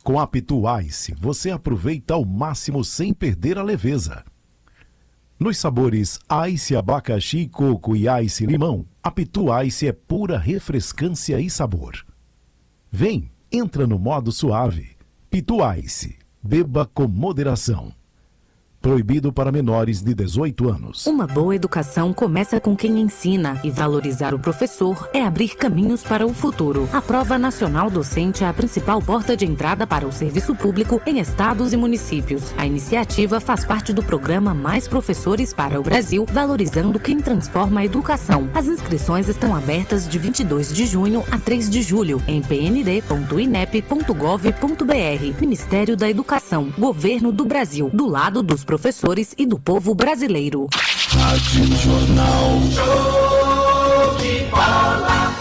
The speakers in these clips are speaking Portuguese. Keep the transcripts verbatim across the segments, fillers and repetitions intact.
Com a Pitu Ice, você aproveita ao máximo sem perder a leveza. Nos sabores Ice abacaxi, coco e Ice limão, a Pitu Ice é pura refrescância e sabor. Vem, entra no modo suave. Pitu Ice, beba com moderação. Proibido para menores de dezoito anos. Uma boa educação começa com quem ensina, e valorizar o professor é abrir caminhos para o futuro. A Prova Nacional Docente é a principal porta de entrada para o serviço público em estados e municípios. A iniciativa faz parte do programa Mais Professores para o Brasil, valorizando quem transforma a educação. As inscrições estão abertas de vinte e dois de junho a três de julho em p n d ponto i n e p ponto gov ponto b r. Ministério da Educação, Governo do Brasil, do lado dos professores e do povo brasileiro. Rádio Jornal. Show de bola.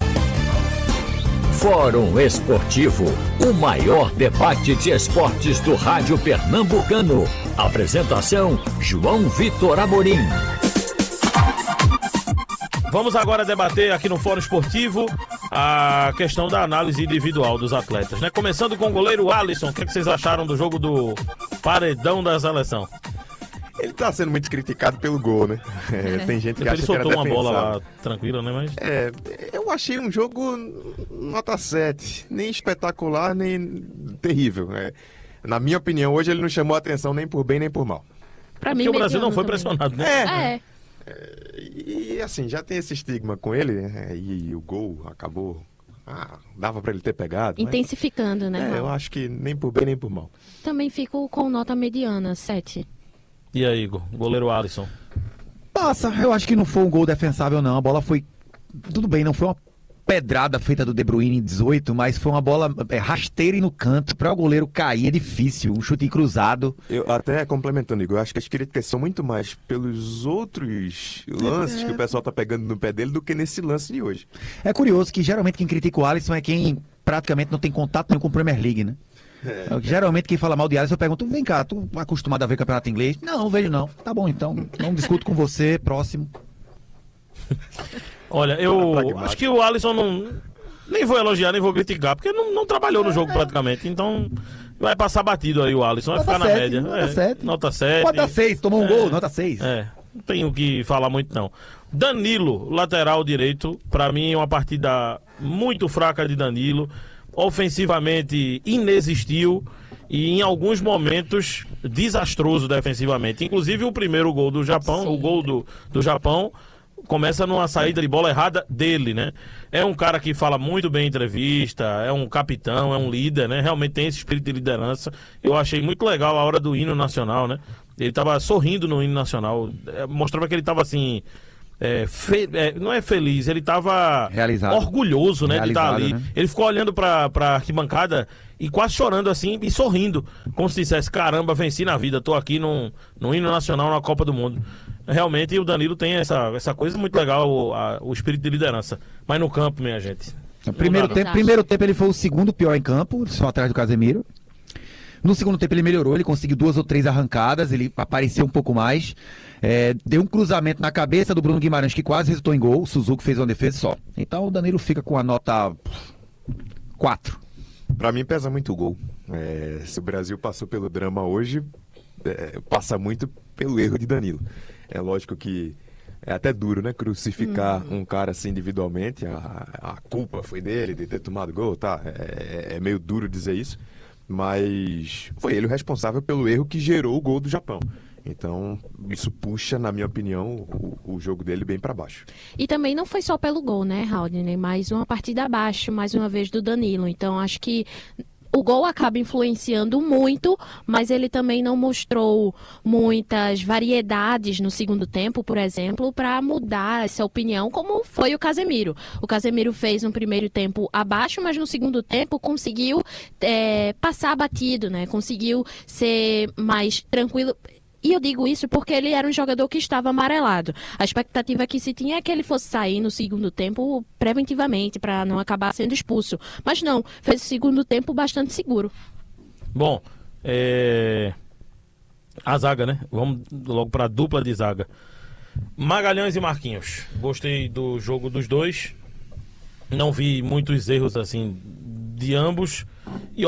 Fórum Esportivo, o maior debate de esportes do rádio pernambucano. Apresentação, João Vitor Amorim. Vamos agora debater aqui no Fórum Esportivo a questão da análise individual dos atletas, né? Começando com o goleiro Alisson, o que, é que vocês acharam do jogo do paredão da seleção? Ele tá sendo muito criticado pelo gol, né? É, tem gente que ele acha que era soltou uma defensável. bola lá tranquila, né? Mas... É, eu achei um jogo nota sete, nem espetacular, nem terrível. É, na minha opinião, hoje ele não chamou a atenção nem por bem nem por mal. Pra mim, o Brasil não foi também pressionado, né? É. é. E assim, já tem esse estigma com ele, né? E, e o gol acabou... Ah, dava pra ele ter pegado. Intensificando, mas... né? É, eu acho que nem por bem nem por mal. Também fico com nota mediana, sete. E aí, Igor? Goleiro Alisson? Passa, eu acho que não foi um gol defensável não, a bola foi, tudo bem, não foi uma pedrada feita do De Bruyne em dezoito, mas foi uma bola é, rasteira e no canto, para o goleiro cair é difícil, um chute cruzado. Eu até complementando, Igor, eu acho que as críticas são muito mais pelos outros lances é. que o pessoal tá pegando no pé dele do que nesse lance de hoje. É curioso que geralmente quem critica o Alisson é quem praticamente não tem contato nenhum com a Premier League, né? É. Geralmente quem fala mal de Alisson eu pergunto, vem cá, tu é acostumado a ver campeonato inglês? Não, não vejo não. Tá bom então, não discuto com você, próximo. Olha, eu acho que o Alisson não... Nem vou elogiar, nem vou criticar, porque não, não trabalhou no jogo praticamente, então vai passar batido aí o Alisson, vai nota ficar sete, na média. Nota é, sete. Nota sete. Nota seis, tomou um é, gol, nota seis. É, não tenho o que falar muito não. Danilo, lateral direito, pra mim é uma partida muito fraca de Danilo, ofensivamente inexistiu e em alguns momentos desastroso defensivamente. Inclusive o primeiro gol do Japão, Sim. o gol do, do Japão começa numa saída de bola errada dele, né? É um cara que fala muito bem em entrevista, é um capitão, é um líder, né? Realmente tem esse espírito de liderança. Eu achei muito legal a hora do hino nacional, né? Ele tava sorrindo no hino nacional, mostrava que ele tava assim... É, fe... é, não é feliz, ele tava Realizado. orgulhoso, né, Realizado, de estar ali. Né? Ele ficou olhando pra, pra arquibancada e quase chorando assim e sorrindo, como se dissesse, caramba, venci na vida, tô aqui no, no hino nacional na Copa do Mundo. Realmente o Danilo tem essa, essa coisa muito legal, o, a, o espírito de liderança. Mas no campo, minha gente. No primeiro tempo, primeiro tempo ele foi o segundo pior em campo, só atrás do Casemiro. No segundo tempo ele melhorou, ele conseguiu duas ou três arrancadas, ele apareceu um pouco mais. É, deu um cruzamento na cabeça do Bruno Guimarães que quase resultou em gol. O Suzuki fez uma defesa só. Então o Danilo fica com a nota quatro. Pra mim pesa muito o gol. É, se o Brasil passou pelo drama hoje, é, passa muito pelo erro de Danilo. É lógico que é até duro, né? Crucificar hum. um cara assim individualmente. A, a culpa foi dele de ter tomado gol, tá? É, é meio duro dizer isso. Mas foi ele o responsável pelo erro que gerou o gol do Japão. Então, isso puxa, na minha opinião, o, o jogo dele bem para baixo. E também não foi só pelo gol, né, Haldane? Mais uma partida abaixo, mais uma vez, do Danilo. Então, acho que o gol acaba influenciando muito, mas ele também não mostrou muitas variedades no segundo tempo, por exemplo, para mudar essa opinião, como foi o Casemiro. O Casemiro fez um primeiro tempo abaixo, mas no segundo tempo conseguiu é, passar batido, né? Conseguiu ser mais tranquilo. E eu digo isso porque ele era um jogador que estava amarelado. A expectativa que se tinha é que ele fosse sair no segundo tempo preventivamente, para não acabar sendo expulso. Mas não, fez o segundo tempo bastante seguro. Bom, é... a zaga, né? Vamos logo para a dupla de zaga. Magalhães e Marquinhos. Gostei do jogo dos dois. Não vi muitos erros assim de ambos. E